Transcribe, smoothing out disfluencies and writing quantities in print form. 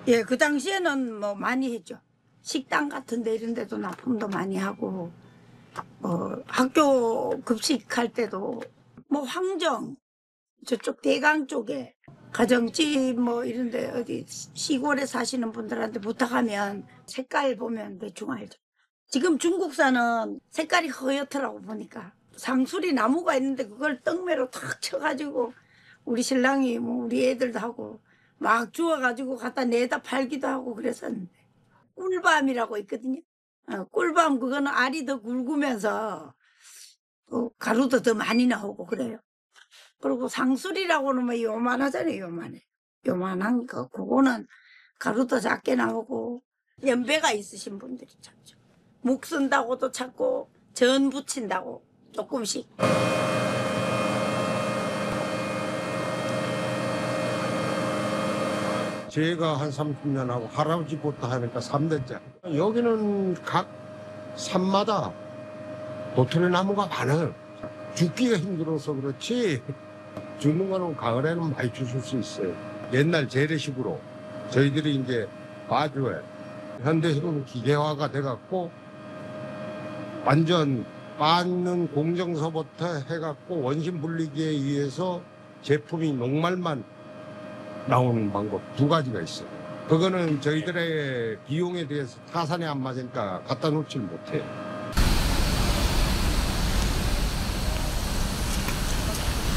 예, 그 당시에는 뭐 많이 했죠. 식당 같은 데 이런 데도 납품도 많이 하고, 학교 급식할 때도 뭐 황정, 저쪽 대강 쪽에 가정집 뭐 이런 데 어디 시골에 사시는 분들한테 부탁하면 색깔 보면 대충 알죠. 지금 중국산은 색깔이 허옇더라고 보니까. 상수리 나무가 있는데 그걸 떡매로 탁 쳐가지고 우리 신랑이 뭐 우리 애들도 하고 막 주워가지고 갖다 내다 팔기도 하고 그랬었는데. 꿀밤이라고 있거든요. 꿀밤 그거는 알이 더 굵으면서 가루도 더 많이 나오고 그래요. 그리고 상술이라고는 뭐 요만하잖아요. 요만해. 요만한 거 그거는 가루도 작게 나오고 연배가 있으신 분들이 찾죠. 묵 쓴다고도 찾고 전 부친다고 조금씩. 제가 한 30년 하고 할아버지부터 하니까 3대째. 여기는 각 산마다 도토리 나무가 많아요. 죽기가 힘들어서 그렇지 죽는 거는 가을에는 많이 주실 수 있어요. 옛날 재래식으로 저희들이 이제 마주에 현대식으로 기계화가 돼갖고 완전 빻는 공정서부터 해갖고 원심 분리기에 의해서 제품이 녹말만 나오는 방법 두 가지가 있어요. 그거는 저희들의 비용에 대해서 타산이 안 맞으니까 갖다 놓질 못해요.